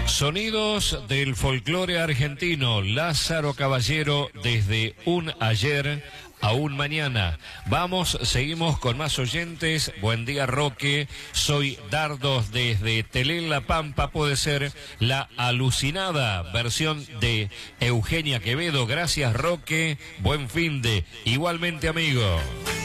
Sonidos del folclore argentino, Lázaro Caballero, desde un ayer a un mañana. Seguimos con más oyentes. Buen día, Roque. Soy Dardos desde Telén, La Pampa. Puede ser la alucinada versión de Eugenia Quevedo. Gracias, Roque. Buen fin de. Igualmente, amigo.